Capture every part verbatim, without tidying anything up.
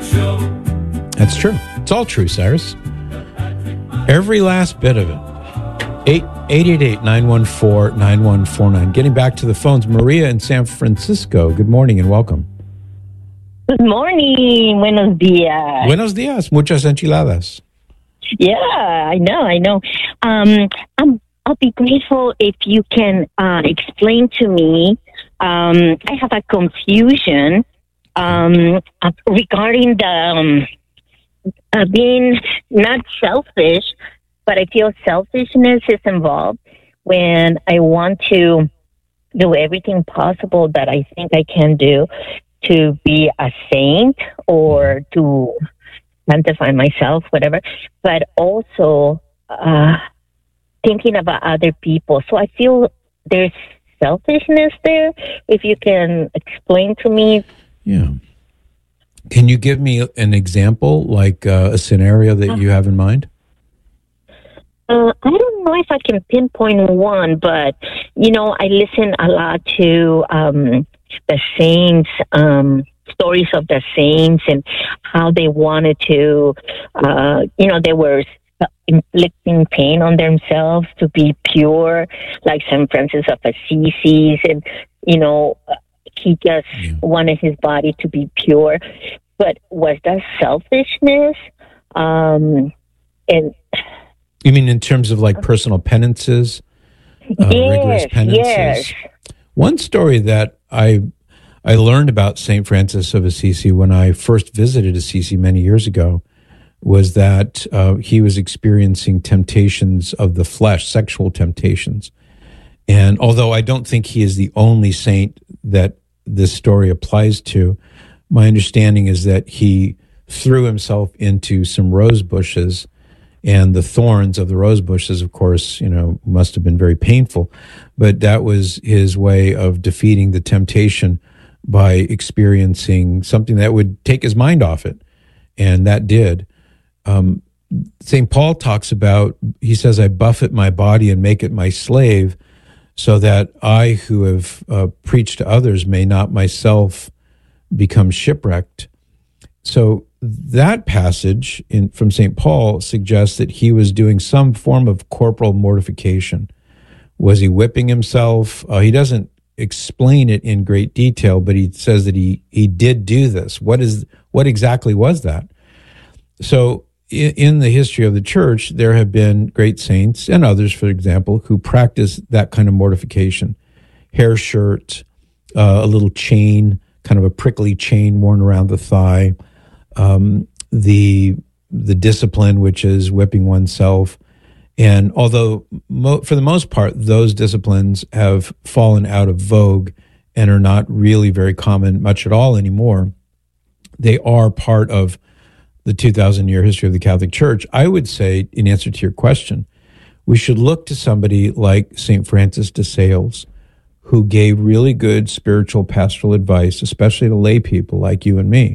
That's true. It's all true, Cyrus. Every last bit of it. eight eight eight, nine one four, nine one four nine. Getting back to the phones, Maria in San Francisco. Good morning and welcome. Good morning. Buenos dias. Buenos dias. Muchas enchiladas. Yeah, I know, I know. Um, I'm, I'll be grateful if you can uh, explain to me. Um, I have a confusion um, uh, regarding the um, uh, being not selfish, but I feel selfishness is involved when I want to do everything possible that I think I can do to be a saint or to sanctify myself, whatever, but also uh, thinking about other people. So I feel there's selfishness there. If you can explain to me. Yeah. Can you give me an example, like uh, a scenario that you have in mind? Uh, I don't know if I can pinpoint one, but, you know, I listen a lot to um, the saints, um, stories of the saints and how they wanted to, uh, you know, they were inflicting pain on themselves to be pure, like Saint Francis of Assisi, and, you know, he just yeah. wanted his body to be pure. But was that selfishness? Um, and you mean in terms of like personal penances, uh, yes, rigorous penances? Yes. One story that I I learned about Saint Francis of Assisi when I first visited Assisi many years ago was that uh, he was experiencing temptations of the flesh, sexual temptations. And although I don't think he is the only saint that this story applies to, my understanding is that he threw himself into some rose bushes, and the thorns of the rose bushes, of course, you know, must have been very painful, but that was his way of defeating the temptation by experiencing something that would take his mind off it, and that did. Um, Saint Paul talks about, he says, I buffet my body and make it my slave, so that I who have uh, preached to others may not myself become shipwrecked. So that passage in, from Saint Paul suggests that he was doing some form of corporal mortification. Was he whipping himself? Uh, he doesn't explain it in great detail, but he says that he, he did do this. What is what exactly was that? So in, in the history of the church, there have been great saints and others, for example, who practice that kind of mortification. Hair shirt, uh, a little chain, kind of a prickly chain worn around the thigh, um, the the discipline, which is whipping oneself. And although mo- for the most part, those disciplines have fallen out of vogue and are not really very common much at all anymore, they are part of the two thousand year history of the Catholic Church. I would say, in answer to your question, we should look to somebody like Saint Francis de Sales, who gave really good spiritual pastoral advice, especially to lay people like you and me,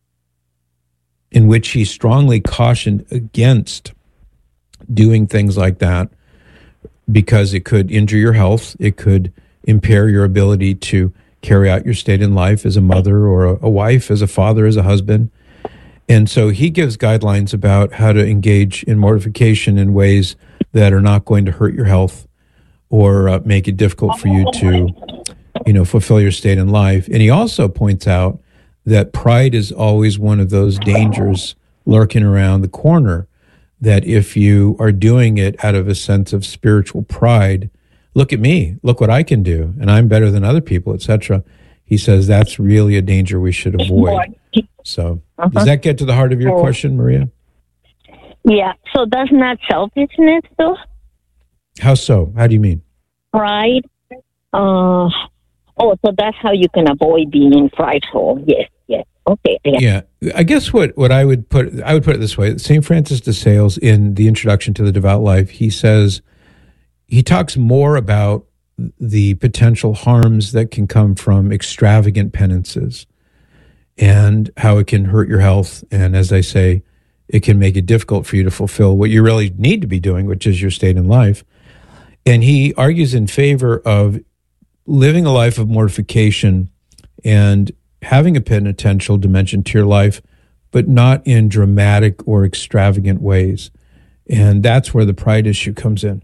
in which he strongly cautioned against doing things like that because it could injure your health, it could impair your ability to carry out your state in life as a mother or a, a wife, as a father, as a husband. And so he gives guidelines about how to engage in mortification in ways that are not going to hurt your health or uh, make it difficult for you to, you know, fulfill your state in life. And he also points out that pride is always one of those dangers lurking around the corner, that if you are doing it out of a sense of spiritual pride, look at me, look what I can do, and I'm better than other people, et cetera. He says that's really a danger we should avoid. So uh-huh. Does that get to the heart of your oh. question, Maria? Yeah, so that's not selfishness, though? How so? How do you mean? Pride. Uh, oh, so that's how you can avoid being prideful. Yes, yes. Okay. Yeah. yeah, I guess what, what I would put, I would put it this way. Saint Francis de Sales, in the Introduction to the Devout Life, he says, he talks more about the potential harms that can come from extravagant penances and how it can hurt your health. And as I say, it can make it difficult for you to fulfill what you really need to be doing, which is your state in life. And he argues in favor of living a life of mortification and having a penitential dimension to your life, but not in dramatic or extravagant ways. And that's where the pride issue comes in.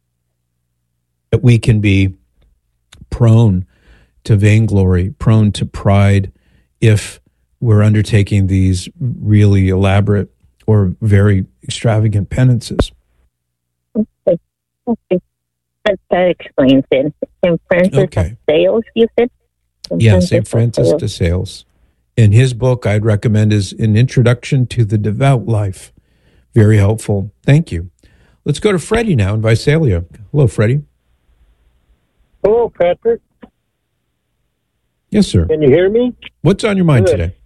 That we can be prone to vainglory, prone to pride if we're undertaking these really elaborate or very extravagant penances. Okay. Okay. That, that explains it. Saint Francis Okay. de Sales, you said? Saint Yeah, Francis Saint Francis de Sales. And his book I'd recommend is An Introduction to the Devout Life. Very helpful. Thank you. Let's go to Freddie now in Visalia. Hello, Freddie. Hello, Patrick. Yes, sir. Can you hear me? What's on your mind Good. today?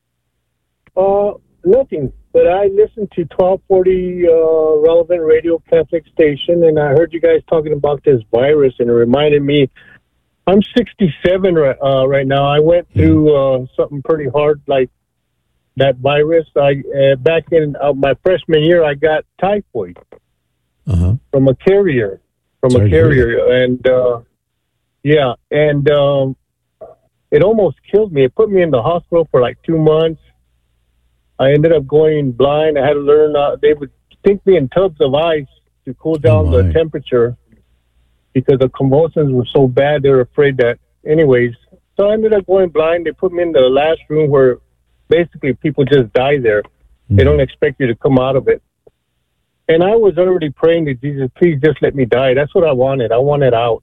Uh, nothing. But I listened to twelve forty uh, Relevant Radio Catholic Station, and I heard you guys talking about this virus, and it reminded me. I'm sixty-seven right, uh, right now. I went through uh, something pretty hard, like that virus. I uh, back in uh, my freshman year, I got typhoid Uh-huh. from a carrier, from Sorry a to hear carrier, and uh, yeah, and um, it almost killed me. It put me in the hospital for like two months. I ended up going blind. I had to learn. Uh, they would stick me in tubs of ice to cool down Oh, the my. temperature because the convulsions were so bad. They were afraid that, anyways. So I ended up going blind. They put me in the last room where basically people just die there. They don't expect you to come out of it. And I was already praying to Jesus, please just let me die. That's what I wanted. I wanted out.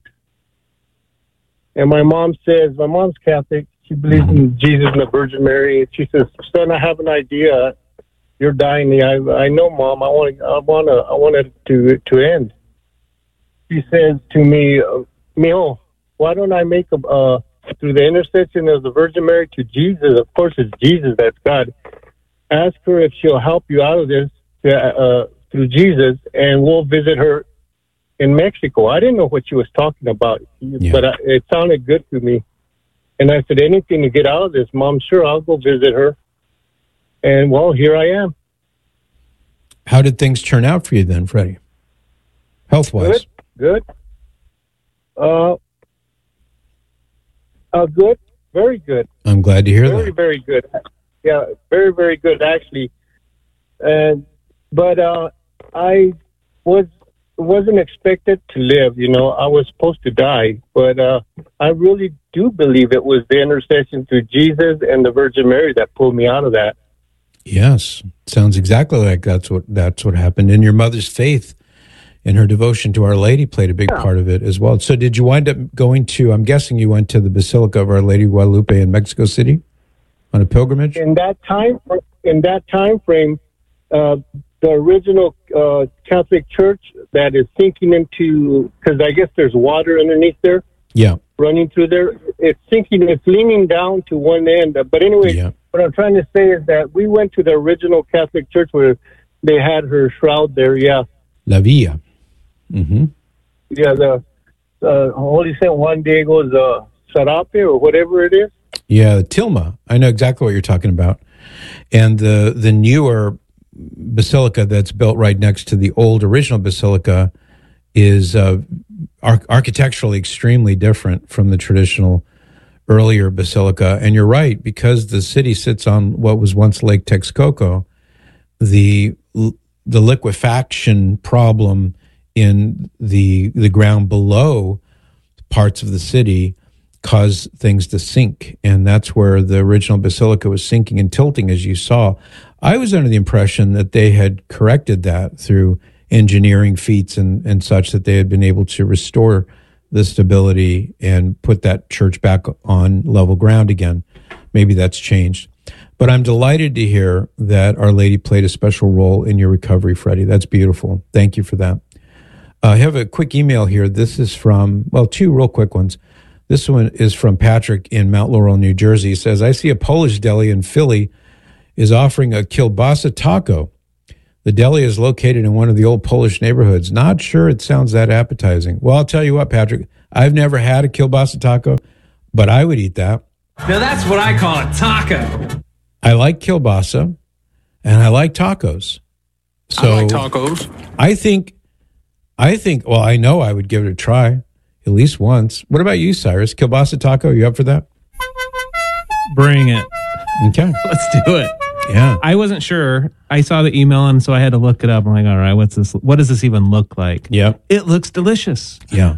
And my mom says, my mom's Catholic. She believes in Jesus and the Virgin Mary. And she says, son, I have an idea. You're dying. I, I know, Mom. I want I want to, I want it to, to end. She says to me, Mijo, why don't I make a, uh, through the intercession of the Virgin Mary to Jesus? Of course, it's Jesus. That's God. Ask her if she'll help you out of this uh, through Jesus, and we'll visit her in Mexico. I didn't know what she was talking about, Yeah. but I, it sounded good to me. And I said, anything to get out of this, Mom, sure, I'll go visit her. And, well, here I am. How did things turn out for you then, Freddie? Health-wise? Good, good. Uh, uh, good, very good. I'm glad to hear Very, that. very good. Yeah, very, very good, actually. And But uh, I was wasn't expected to live, you know. I was supposed to die, but uh, I really do believe it was the intercession through Jesus and the Virgin Mary that pulled me out of that. Yes, sounds exactly like that's what that's what happened. And your mother's faith and her devotion to Our Lady played a big Yeah. part of it as well. So, did you wind up going to? I'm guessing you went to the Basilica of Our Lady of Guadalupe in Mexico City on a pilgrimage. In that time, in that time frame, uh, the original uh, Catholic Church that is sinking into, because I guess there's water underneath there. Yeah, Running through there, it's sinking. It's leaning down to one end. But anyway, yeah, what I'm trying to say is that we went to the original Catholic Church where they had her shroud there. Yeah, La Villa. Mm-hmm. yeah. The uh, Holy Saint Juan Diego's uh, Serape or whatever it is. Yeah, Tilma. I know exactly what you're talking about. And the the newer basilica that's built right next to the old original basilica is uh, ar- architecturally extremely different from the traditional earlier basilica. And you're right, because the city sits on what was once Lake Texcoco, the the liquefaction problem in the the ground below parts of the city cause things to sink, and that's where the original basilica was sinking and tilting, as you saw. I was under the impression that they had corrected that through engineering feats and, and such, that they had been able to restore the stability and put that church back on level ground again. Maybe that's changed. But I'm delighted to hear that Our Lady played a special role in your recovery, Freddie. That's beautiful. Thank you for that. Uh, I have a quick email here. This is from, well, two real quick ones. This one is from Patrick in Mount Laurel, New Jersey. He says, I see a Polish deli in Philly is offering a kielbasa taco. The deli is located in one of the old Polish neighborhoods. Not sure it sounds that appetizing. Well, I'll tell you what, Patrick, I've never had a kielbasa taco, but I would eat that. Now that's what I call a taco. I like kielbasa, and I like tacos. So I like tacos. I think, I think, well, I know I would give it a try at least once. What about you, Cyrus? Kielbasa taco, you up for that? Bring it. Okay. Let's do it. Yeah. I wasn't sure. I saw the email, and so I had to look it up. I'm like, all right, what's this? What does this even look like? Yep. It looks delicious. Yeah.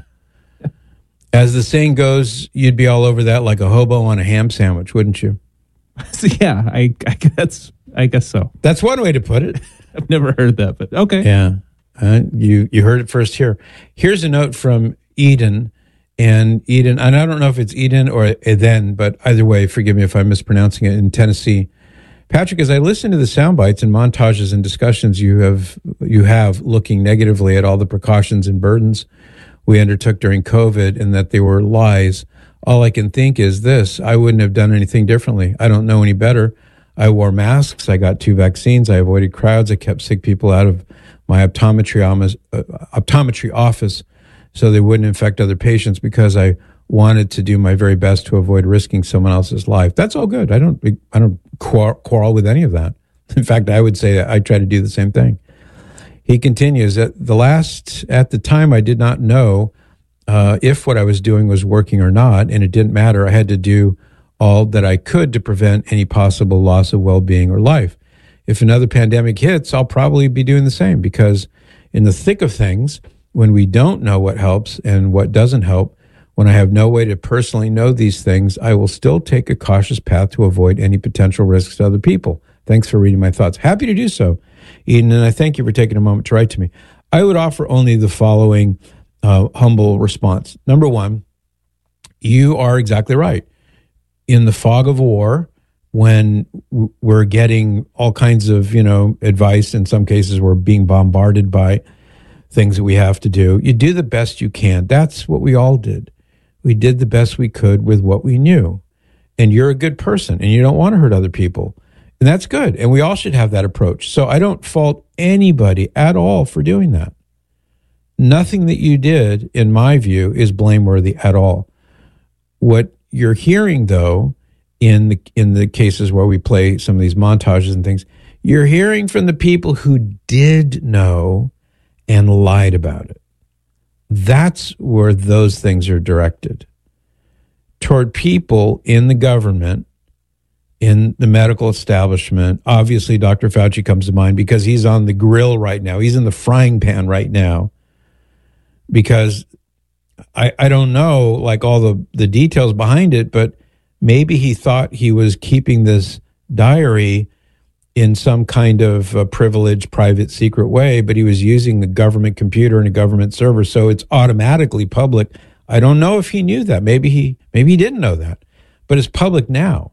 As the saying goes, you'd be all over that like a hobo on a ham sandwich, wouldn't you? So, yeah, I, I guess I guess so. That's one way to put it. I've never heard that, but okay. Yeah. Uh, you you heard it first here. Here's a note from Eden. And Eden, and I don't know if it's Eden or Eden, but either way, forgive me if I'm mispronouncing it, in Tennessee. Patrick, as I listen to the sound bites and montages and discussions you have you have looking negatively at all the precautions and burdens we undertook during COVID and that they were lies, all I can think is this: I wouldn't have done anything differently. I don't know any better. I wore masks. I got two vaccines. I avoided crowds. I kept sick people out of my optometry, uh, optometry office so they wouldn't infect other patients because I wanted to do my very best to avoid risking someone else's life. That's all good. I don't I don't quarrel with any of that. In fact, I would say that I try to do the same thing. He continues that the last, at the time, I did not know uh, if what I was doing was working or not, and it didn't matter. I had to do all that I could to prevent any possible loss of well-being or life. If another pandemic hits, I'll probably be doing the same because in the thick of things, when we don't know what helps and what doesn't help, when I have no way to personally know these things, I will still take a cautious path to avoid any potential risks to other people. Thanks for reading my thoughts. Happy to do so, Eden, and I thank you for taking a moment to write to me. I would offer only the following uh, humble response. Number one, you are exactly right. In the fog of war, when we're getting all kinds of, you know, advice, in some cases we're being bombarded by things that we have to do, you do the best you can. That's what we all did. We did the best we could with what we knew. And you're a good person and you don't want to hurt other people. And that's good. And we all should have that approach. So I don't fault anybody at all for doing that. Nothing that you did, in my view, is blameworthy at all. What you're hearing, though, in the in the cases where we play some of these montages and things, you're hearing from the people who did know and lied about it. That's where those things are directed. Toward people in the government, in the medical establishment. Obviously, Doctor Fauci comes to mind because he's on the grill right now. He's in the frying pan right now. Because I, I don't know, like, all the, the details behind it, but maybe he thought he was keeping this diary in some kind of a privileged, private, secret way, but he was using the government computer and a government server, so it's automatically public. I don't know if he knew that. Maybe he maybe he didn't know that, but it's public now.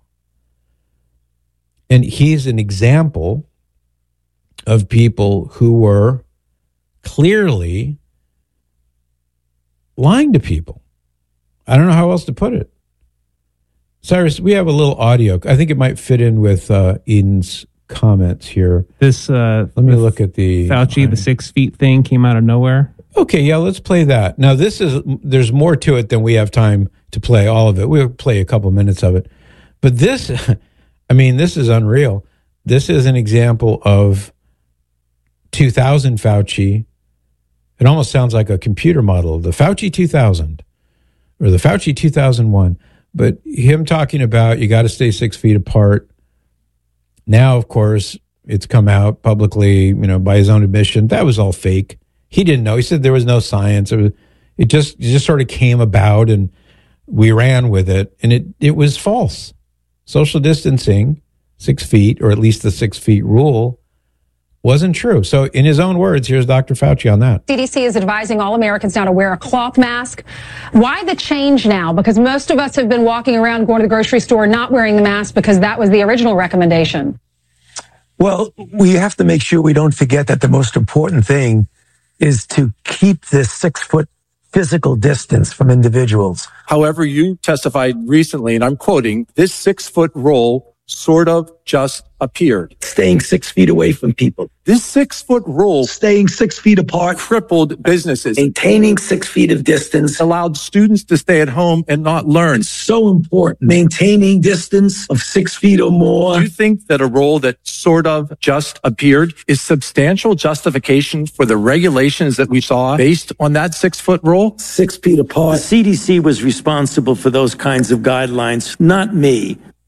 And he's an example of people who were clearly lying to people. I don't know how else to put it. Cyrus, we have a little audio. I think it might fit in with uh, Eden's comments here. This, uh, let me look at the Fauci, the six feet thing came out of nowhere. Okay, yeah, let's play that. Now, this is, there's more to it than we have time to play all of it. We'll play a couple minutes of it. But this, I mean, this is unreal. This is an example of two thousand Fauci. It almost sounds like a computer model, the Fauci two thousand or the Fauci two thousand one. But him talking about you got to stay six feet apart. Now, of course, it's come out publicly, you know, by his own admission. That was all fake. He didn't know. He said there was no science. It, was, it just it just sort of came about, and we ran with it, and it, it was false. Social distancing, six feet, or at least the six feet rule, wasn't true. So in his own words, here's Doctor Fauci on that. C D C is advising all Americans now to wear a cloth mask. Why the change now? Because most of us have been walking around, going to the grocery store, not wearing the mask because that was the original recommendation. Well, we have to make sure we don't forget that the most important thing is to keep this six-foot physical distance from individuals. However, you testified recently, and I'm quoting, this six-foot rule sort of just appeared. Staying six feet away from people. This six-foot rule, staying six feet apart, crippled businesses. Maintaining six feet of distance. Allowed students to stay at home and not learn. It's so important. Maintaining distance of six feet or more. Do you think that a rule that sort of just appeared is substantial justification for the regulations that we saw based on that six-foot rule? Six feet apart. The C D C was responsible for those kinds of guidelines, not me.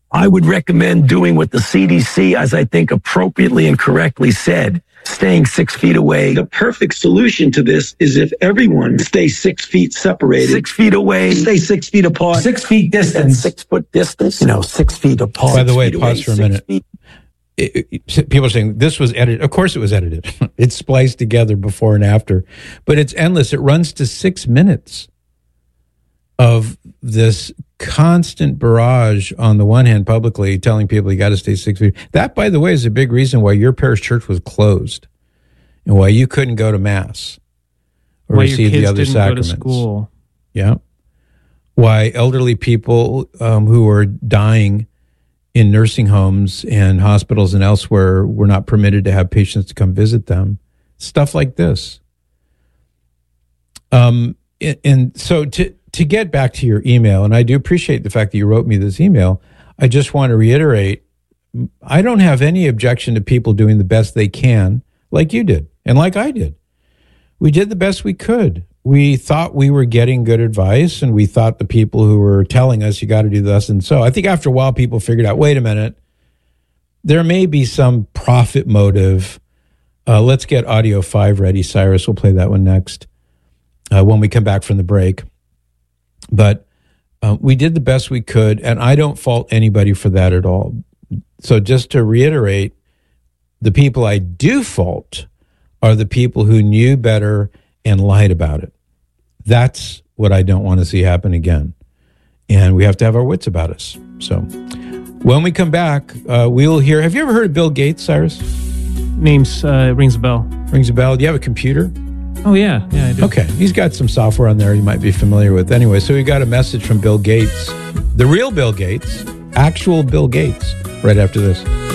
I would recommend doing what the C D C, as I think appropriately and correctly said, staying six feet away. The perfect solution to this is if everyone stays six feet separated, six feet away, stay six feet apart, six feet distance, six foot distance, you know, six feet apart. By the way, pause away, for a minute. It, it, people are saying this was edited. Of course it was edited. It's spliced together before and after, but it's endless. It runs to six minutes of this constant barrage on the one hand publicly telling people you got to stay six feet. That, by the way, is a big reason why your parish church was closed and why you couldn't go to mass or why receive your kids the other didn't sacraments. Go to school. Yeah. Why elderly people um, who are dying in nursing homes and hospitals and elsewhere were not permitted to have patients to come visit them. Stuff like this. Um, and, and so to to get back to your email, and I do appreciate the fact that you wrote me this email, I just want to reiterate, I don't have any objection to people doing the best they can, like you did, and like I did. We did the best we could. We thought we were getting good advice, and we thought the people who were telling us you got to do this and so. I think after a while, people figured out, wait a minute, there may be some profit motive. Uh, let's get audio five ready, Cyrus. We'll play that one next uh, when we come back from the break. But uh, we did the best we could, and I don't fault anybody for that at all. So just to reiterate, the people I do fault are the people who knew better and lied about it. That's what I don't want to see happen again. And we have to have our wits about us. So when we come back, uh, we'll hear, have you ever heard of Bill Gates, Cyrus? Names, uh, rings a bell. Rings a bell. Do you have a computer? Oh, yeah. Yeah, I do. Okay. He's got some software on there you might be familiar with. Anyway, so we got a message from Bill Gates, the real Bill Gates, actual Bill Gates, right after this.